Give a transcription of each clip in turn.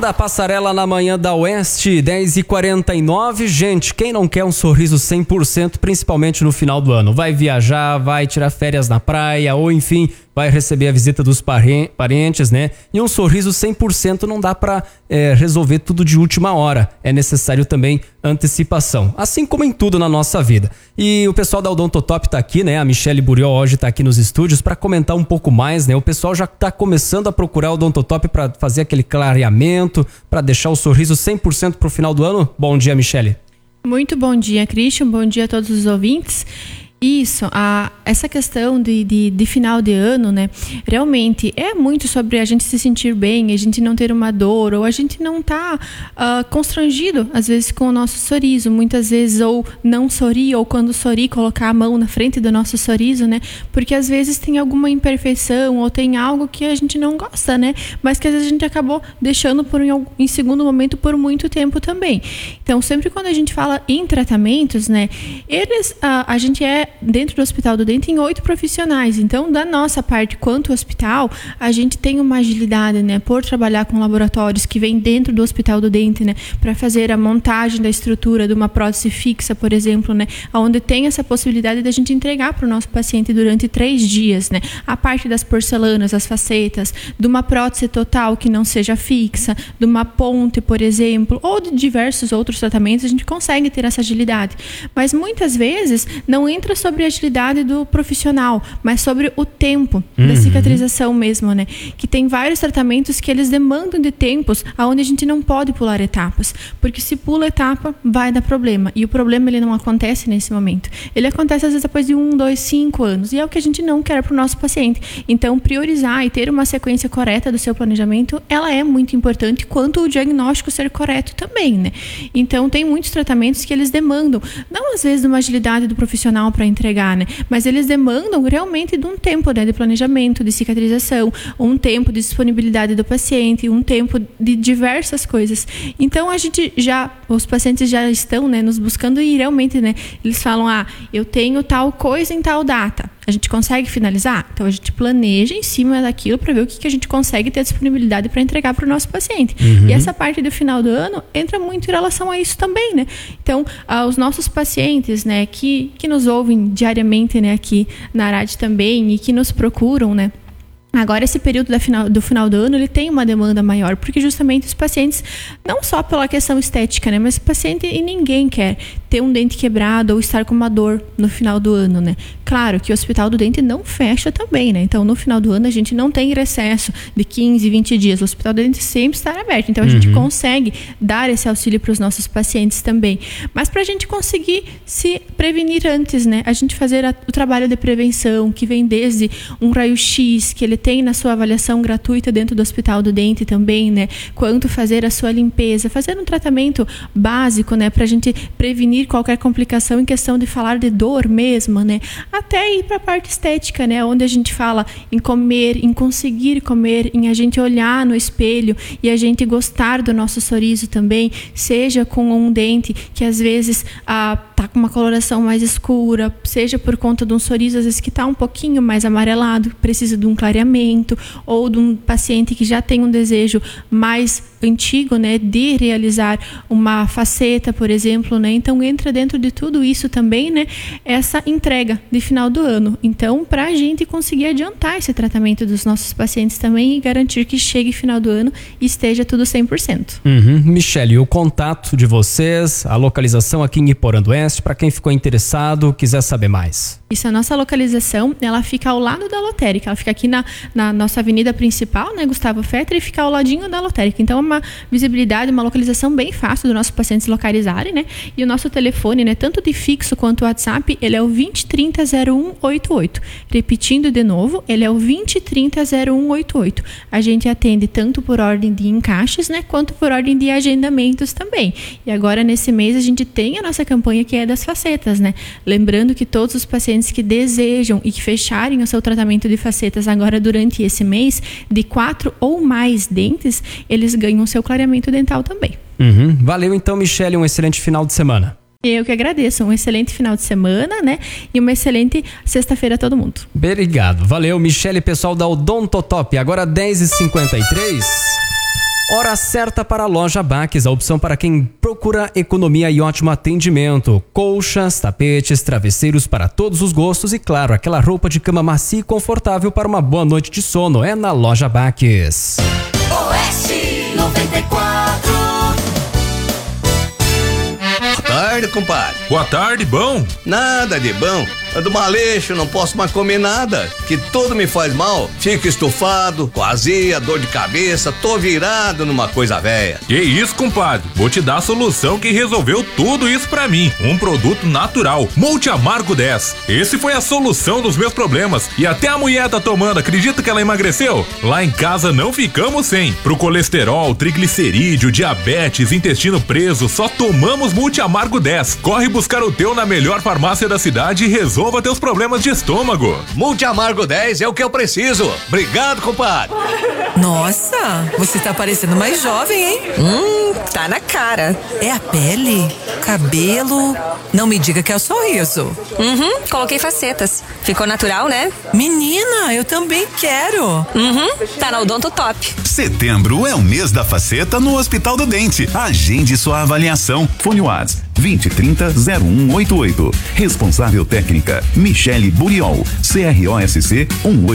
da Passarela na manhã da Oeste, 10h49. Gente, quem não quer um sorriso 100%, principalmente no final do ano? Vai viajar, vai tirar férias na praia ou enfim, vai receber a visita dos parentes, né? E um sorriso 100% não dá pra resolver tudo de última hora. É necessário também antecipação, assim como em tudo na nossa vida. E o pessoal da Odontotop tá aqui, né? A Michele Buriol hoje tá aqui nos estúdios para comentar um pouco mais, né? O pessoal já tá começando a procurar o Odontotop para fazer aquele clareamento, para deixar o sorriso 100% pro final do ano. Bom dia, Michele. Muito bom dia, Christian. Bom dia a todos os ouvintes. Isso, essa questão de final de ano, né? Realmente é muito sobre a gente se sentir bem, a gente não ter uma dor, ou a gente não tá constrangido, às vezes, com o nosso sorriso. Muitas vezes, ou não sorrir, ou quando sorrir, colocar a mão na frente do nosso sorriso, né? Porque às vezes tem alguma imperfeição, ou tem algo que a gente não gosta, né? Mas que às vezes a gente acabou deixando em segundo momento por muito tempo também. Então, sempre quando a gente fala em tratamentos, né? A gente dentro do Hospital do Dente em 8 profissionais. Então, da nossa parte, quanto hospital, a gente tem uma agilidade, né, por trabalhar com laboratórios que vêm dentro do Hospital do Dente, né, para fazer a montagem da estrutura de uma prótese fixa, por exemplo, né, onde tem essa possibilidade de a gente entregar para o nosso paciente durante 3 dias, né, a parte das porcelanas, as facetas, de uma prótese total que não seja fixa, de uma ponte, por exemplo, ou de diversos outros tratamentos, a gente consegue ter essa agilidade. Mas muitas vezes não entra sobre a agilidade do profissional, mas sobre o tempo da cicatrização mesmo, né? Que tem vários tratamentos que eles demandam de tempos onde a gente não pode pular etapas, porque se pula etapa, vai dar problema. E o problema, ele não acontece nesse momento. Ele acontece às vezes depois de 1, 2, 5 anos, e é o que a gente não quer para o nosso paciente. Então, priorizar e ter uma sequência correta do seu planejamento, ela é muito importante, quanto o diagnóstico ser correto também, né? Então, tem muitos tratamentos que eles demandam, não às vezes uma agilidade do profissional para entregar, né? Mas eles demandam realmente de um tempo, né, de planejamento, de cicatrização, um tempo de disponibilidade do paciente, um tempo de diversas coisas. Então os pacientes já estão, né, nos buscando e realmente, né, eles falam, eu tenho tal coisa em tal data. A gente consegue finalizar? Então a gente planeja em cima daquilo para ver o que a gente consegue ter disponibilidade para entregar para o nosso paciente. E essa parte do final do ano entra muito em relação a isso também, né? Então, os nossos pacientes, né, que nos ouvem diariamente, né, aqui na rádio também e que nos procuram, né? Agora, esse período do final do ano, ele tem uma demanda maior, porque justamente os pacientes, não só pela questão estética, né, mas o paciente, e ninguém quer ter um dente quebrado ou estar com uma dor no final do ano, né. Claro que o Hospital do Dente não fecha também, né, então no final do ano a gente não tem recesso de 15, 20 dias, o Hospital do Dente sempre está aberto, então a gente consegue dar esse auxílio para os nossos pacientes também. Mas para a gente conseguir se prevenir antes, né, a gente fazer o trabalho de prevenção, que vem desde um raio-x, que ele tem na sua avaliação gratuita dentro do Hospital do Dente também, né? Quanto fazer a sua limpeza, fazer um tratamento básico, né? Pra gente prevenir qualquer complicação em questão de falar de dor mesmo, né? Até ir pra parte estética, né? Onde a gente fala em comer, em conseguir comer, em a gente olhar no espelho e a gente gostar do nosso sorriso também, seja com um dente que às vezes tá com uma coloração mais escura, seja por conta de um sorriso às vezes que tá um pouquinho mais amarelado, precisa de um clareamento, ou de um paciente que já tem um desejo mais antigo, né, de realizar uma faceta, por exemplo, né? Então entra dentro de tudo isso também, né, essa entrega de final do ano. Então, para a gente conseguir adiantar esse tratamento dos nossos pacientes também e garantir que chegue final do ano e esteja tudo 100%. Michele, o contato de vocês, a localização aqui em Iporã do Oeste, para quem ficou interessado, quiser saber mais. Isso, a nossa localização, ela fica ao lado da lotérica, ela fica aqui na nossa avenida principal, né, Gustavo Fetter, e fica ao ladinho da lotérica. Então, é uma visibilidade, uma localização bem fácil dos nossos pacientes localizarem, né? E o nosso telefone, né, tanto de fixo quanto WhatsApp, ele é o 2030-0188. Repetindo de novo, ele é o 2030-0188. A gente atende tanto por ordem de encaixes, né, quanto por ordem de agendamentos também. E agora, nesse mês, a gente tem a nossa campanha que é das facetas, né? Lembrando que todos os pacientes que desejam e que fecharem o seu tratamento de facetas agora durante esse mês, de 4 ou mais dentes, eles ganham o seu clareamento dental também. Valeu então, Michele, um excelente final de semana. Eu que agradeço, um excelente final de semana, né? E uma excelente sexta-feira a todo mundo. Obrigado, valeu, Michele, pessoal da Odontotop. Agora 10h53. Hora certa para a Loja Baques, a opção para quem procura economia e ótimo atendimento. Colchas, tapetes, travesseiros para todos os gostos e, claro, aquela roupa de cama macia e confortável para uma boa noite de sono. É na Loja Baques. Oeste 94. Boa tarde, compadre. Boa tarde, bom? Nada de bom. Ando maleixo, não posso mais comer nada, que tudo me faz mal. Fico estufado, com azia, dor de cabeça, tô virado numa coisa velha. Que isso, compadre? Vou te dar a solução que resolveu tudo isso pra mim. Um produto natural, Multiamargo 10. Esse foi a solução dos meus problemas. E até a mulher tá tomando, acredita que ela emagreceu? Lá em casa não ficamos sem. Pro colesterol, triglicerídeo, diabetes, intestino preso, só tomamos Multiamargo 10. Corre buscar o teu na melhor farmácia da cidade e resolva teus problemas de estômago. Multiamargo 10 é o que eu preciso. Obrigado, compadre. Nossa, você tá parecendo mais jovem, hein? Tá na cara. É a pele? Cabelo? Não me diga que é o sorriso. Coloquei facetas. Ficou natural, né? Menina, eu também quero. Tá na Odonto Top. Setembro é o mês da faceta no Hospital do Dente. Agende sua avaliação. Fone WhatsApp 2030-0188. Responsável técnica Michele Buriol, CROSC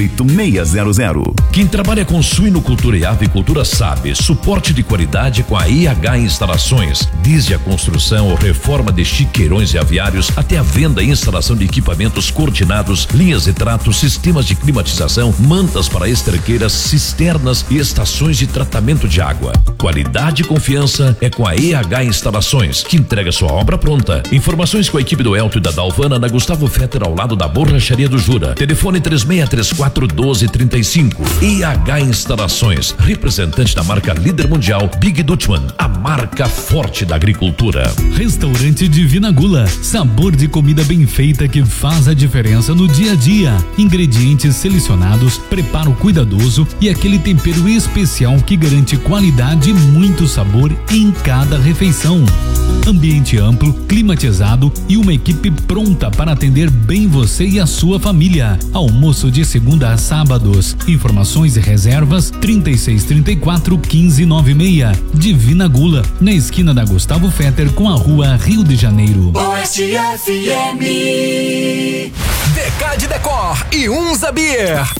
18600. Quem trabalha com suinocultura e avicultura sabe, suporte de qualidade com a IH Instalações, desde a construção ou reforma de chiqueirões e aviários até a venda e instalação de equipamentos coordenados, linhas de trato, sistemas de climatização, mantas para esterqueiras, cisternas e estações de tratamento de água. Qualidade e confiança é com a IH Instalações, que entrega sua obra pronta. Informações com a equipe do Elto e da Dalvana na Gustavo Fetter ao lado da Borracharia do Jura. Telefone 3634-1235. IH Instalações, representante da marca líder mundial Big Dutchman, a marca forte da agricultura. Restaurante Divina Gula, sabor de comida bem feita que faz a diferença no dia a dia. Ingredientes selecionados, preparo cuidadoso e aquele tempero especial que garante qualidade e muito sabor em cada refeição. Ambiente amplo, climatizado e uma equipe pronta para atender bem você e a sua família. Almoço de segunda a sábados. Informações e reservas 3634-1596. Divina Gula, na esquina da Gustavo Fetter com a rua Rio de Janeiro. Oeste FM. Decade Decor e Unza Beer